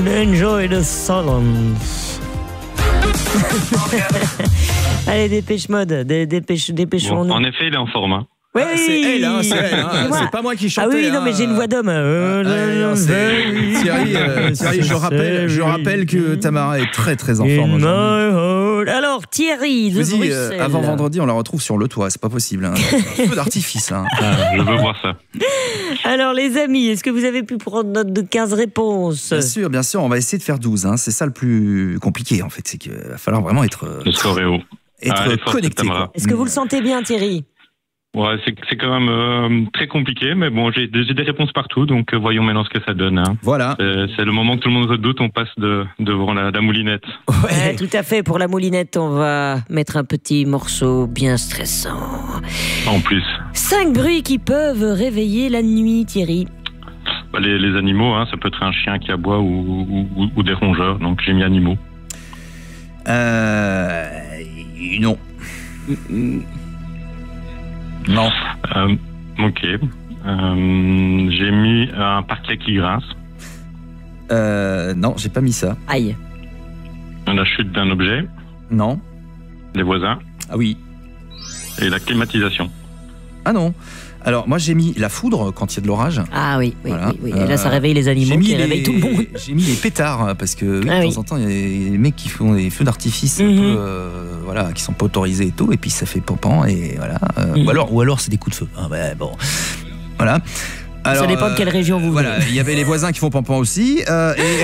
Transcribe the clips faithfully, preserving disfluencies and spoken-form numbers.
enjoy the silence. Allez, dépêche mode, dépêche, dépêchons-nous. Bon, en effet, il est en forme. Hein. Oui, ah, c'est elle, hein, c'est elle. Hein. C'est pas moi qui chantais. Ah oui, non, mais j'ai une voix d'homme. Ah, non, Thierry, euh, Thierry, je rappelle, je rappelle que Tamara est très très en forme aujourd'hui. Alors Thierry de dis, Bruxelles. Euh, avant vendredi, on la retrouve sur le toit, c'est pas possible. Hein. Un feu d'artifice. Hein. Ah, je veux voir ça. Alors les amis, est-ce que vous avez pu prendre note de quinze réponses? Bien sûr, bien sûr, on va essayer de faire douze. Hein. C'est ça le plus compliqué en fait, c'est qu'il va falloir vraiment être, le soréo. être ah, connecté. Est-ce que vous le sentez bien, Thierry? Ouais, c'est, c'est quand même euh, très compliqué, mais bon, j'ai, j'ai des réponses partout, donc euh, voyons maintenant ce que ça donne. Hein. Voilà. C'est, c'est le moment que tout le monde redoute, on passe de, devant la, la moulinette. Ouais. Ouais, tout à fait, pour la moulinette, on va mettre un petit morceau bien stressant. En plus. Cinq bruits qui peuvent réveiller la nuit, Thierry. Bah, les, les animaux, hein, ça peut être un chien qui aboie ou, ou, ou, ou des rongeurs, donc j'ai mis animaux. Euh... Non. Non. Euh, ok. Euh, j'ai mis un parquet qui grince. Euh, non, j'ai pas mis ça. Aïe. La chute d'un objet. Non. Les voisins. Ah oui. Et la climatisation. Ah non. Alors moi j'ai mis la foudre quand il y a de l'orage. Ah oui, oui, voilà. oui, oui. Et là ça réveille les animaux qui les... réveillent tout le monde. J'ai mis les pétards parce que oui, ah, de temps oui. en temps il y a des mecs qui font des feux d'artifice mm-hmm. un peu, euh, voilà, qui sont pas autorisés et tout, et puis ça fait pompant et voilà. Euh, mm-hmm. Ou alors, ou alors c'est des coups de feu. Ah bah, bon, voilà. Alors, ça dépend de quelle région vous voilà, il y avait les voisins qui font pampan aussi. Euh, et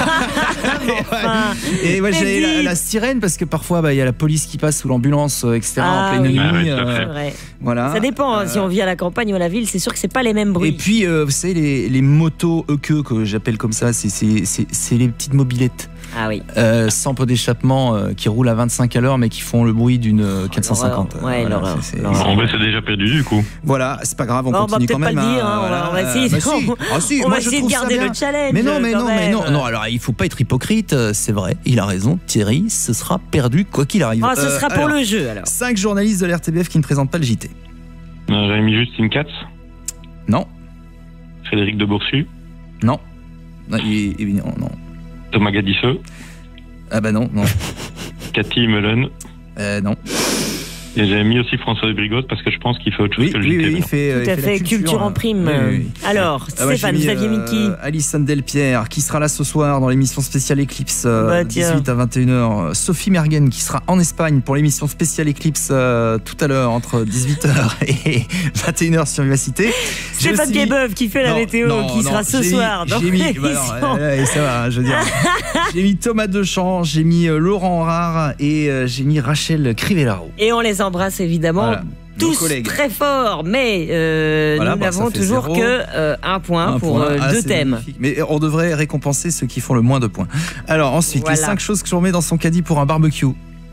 enfin, et ouais, j'ai la, la sirène parce que parfois bah, il y a la police qui passe ou l'ambulance, et cetera. Ah, en pleine oui. nuit. Ah, euh, c'est vrai. Voilà. Ça dépend. Euh, si on vit à la campagne ou à la ville, c'est sûr que c'est pas les mêmes bruits. Et puis, euh, vous savez, les, les motos E-queue que j'appelle comme ça, c'est, c'est, c'est, c'est les petites mobylettes. Ah oui. Euh, sans pot d'échappement euh, qui roulent à vingt-cinq à l'heure mais qui font le bruit d'une euh, quatre cent cinquante. Oh, ouais, voilà, c'est, c'est, bon, c'est... c'est déjà perdu du coup. Voilà, c'est pas grave, on bon, continue on va quand même. Pas le dire, hein, hein, voilà. On va essayer, bah, si. ah, si, on moi, va essayer de garder le challenge. Mais non, mais non, même. mais non, non. Alors il faut pas être hypocrite, c'est vrai. Il a raison, Thierry, ce sera perdu quoi qu'il arrive. Ah, ce euh, sera pour alors, le jeu alors. Cinq journalistes de l'R T B F qui ne présentent pas le J T. Euh, j'avais mis Justine Katz. Non. Frédéric de Boursu. Non. Non, il, il, non, non. Thomas Gadisseux. Ah bah non, non. Cathy Mellen. Euh, non. Et j'ai mis aussi François Brigotte parce que je pense qu'il fait autre chose oui, que le oui, J T. Oui, il fait, Tout il à fait, fait, culture, culture en prime. Oui, oui, oui. Alors, ah ouais, Stéphane, vous aviez mis qui? euh, Alison Delpierre, qui sera là ce soir dans l'émission spéciale Eclipse, euh, bah, dix-huit à vingt et une heures. Sophie Mergen, qui sera en Espagne pour l'émission spéciale Eclipse euh, tout à l'heure, entre dix-huit heures et vingt et une heures sur Vivacité. Stéphane Guébeuf, qui fait la non, météo, non, qui non, sera ce soir mis, dans j'ai mis, bah non, euh, ça va, je veux dire. J'ai mis Thomas Dechamps, j'ai mis euh, Laurent Rare et euh, j'ai mis Rachel Crivellaro. Et on les embrasse évidemment. Voilà. Tous très forts, mais euh, voilà, nous bah, n'avons toujours zéro. que euh, un point un pour point. Euh, ah, deux thèmes. Magnifique. Mais on devrait récompenser ceux qui font le moins de points. Alors ensuite, voilà. Les cinq choses que je remets dans son caddie pour un barbecue.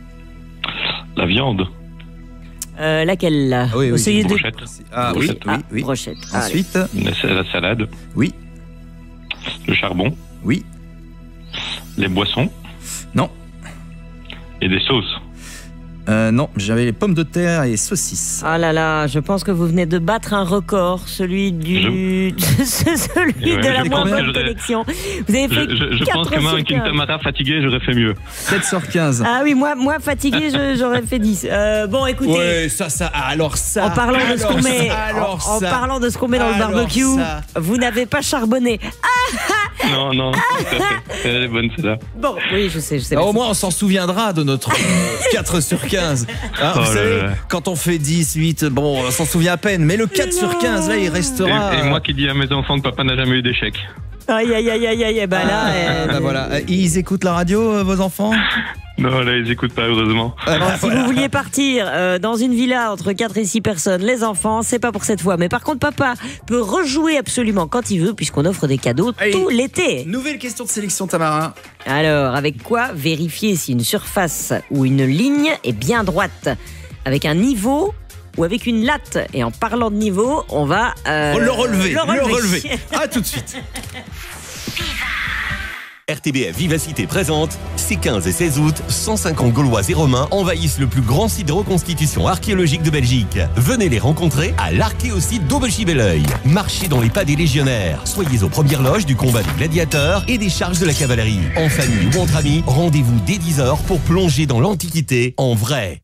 La viande. Euh, laquelle là? Ah oui, oui, Essayez de... brochette. Ah brochette, oui, ah, oui, oui. Brochette. Ensuite, la, la salade. Oui. Le charbon. Oui. Les boissons. Non. Et des sauces. Euh, non, j'avais les pommes de terre et saucisses. Ah là là, je pense que vous venez de battre un record, celui du, je... celui ouais, de la moins bonne connexion. Vous avez fait Je, je, je pense que même avec une Tamara fatiguée, j'aurais fait mieux. sept sur quinze. Ah oui, moi, moi fatigué, je, j'aurais fait dix. Euh, bon, écoutez. Ouais, ça, ça, alors ça. En parlant de ce qu'on met, alors en, en ça, parlant de ce qu'on met dans le barbecue, ça. Vous n'avez pas charbonné. Ah non, non, elle est bonne celle-là. Bon, oui, je sais, je sais. Alors, au moins, on s'en souviendra de notre quatre sur quinze. Hein, oh vous savez, là. Quand on fait dix, huit, bon, on s'en souvient à peine, mais le quatre non. sur quinze, là, il restera. Et, et moi qui dis à mes enfants que papa n'a jamais eu d'échec. Aïe, aïe, aïe, aïe, aïe, bah là. Ah, euh, bah voilà. Ils écoutent la radio, vos enfants? Non, là, ils écoutent pas, heureusement. Bon, si voilà. Vous vouliez partir euh, dans une villa entre quatre et six personnes, les enfants, c'est pas pour cette fois. Mais par contre, papa peut rejouer absolument quand il veut, puisqu'on offre des cadeaux Allez, tout l'été. Nouvelle question de sélection, Tamara. Alors, avec quoi vérifier si une surface ou une ligne est bien droite? Avec un niveau ou avec une latte? Et en parlant de niveau, on va... Euh, le relever, le relever. Le relever. À tout de suite. R T B F Vivacité présente, ces quinze et seize août, cent cinquante Gaulois et Romains envahissent le plus grand site de reconstitution archéologique de Belgique. Venez les rencontrer à l'archéosite d'Aubechy-Belleuil. Marchez dans les pas des légionnaires. Soyez aux premières loges du combat des gladiateurs et des charges de la cavalerie. En famille ou entre amis, rendez-vous dès dix heures pour plonger dans l'Antiquité en vrai.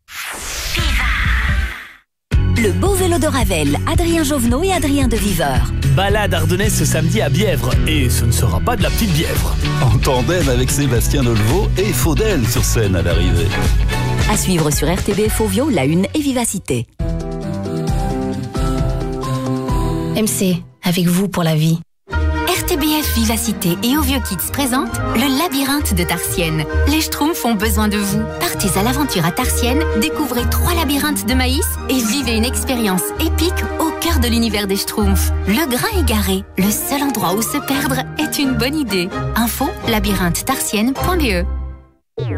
Le beau vélo de Ravel, Adrien Jovenot et Adrien de Viveur. Balade ardennaise ce samedi à Bièvre. Et ce ne sera pas de la petite Bièvre. En tandem avec Sébastien Dolleveau et Faudel sur scène à l'arrivée. À suivre sur R T B F Ovio, La Une et Vivacité. M C, avec vous pour la vie. R T B F Vivacité et Ovio Kids présentent le labyrinthe de Tarsienne. Les Schtroumpfs ont besoin de vous. Partez à l'aventure à Tarsienne, découvrez trois labyrinthes de maïs et vivez une expérience épique au cœur de l'univers des Schtroumpfs. Le Grain égaré, le seul endroit où se perdre est une bonne idée. Info labyrinthe tarsienne point b e.